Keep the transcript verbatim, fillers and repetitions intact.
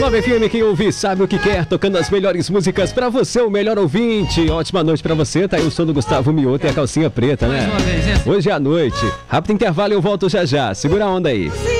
nove F M, quem ouve sabe o que quer, tocando as melhores músicas pra você, o melhor ouvinte. Ótima noite pra você, tá aí o som do Gustavo Mioto e a calcinha preta, né? Hoje é a noite. Rápido intervalo e eu volto já já. Segura a onda aí.